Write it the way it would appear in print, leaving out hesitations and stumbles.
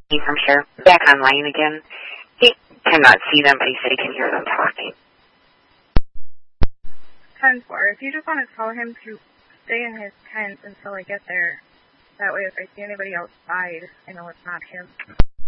from Sheriff back online again. He cannot see them, but he said he can hear them talking. 10-4. If you just want to tell him to stay in his tent until I get there, that way if I see anybody outside, I know it's not him.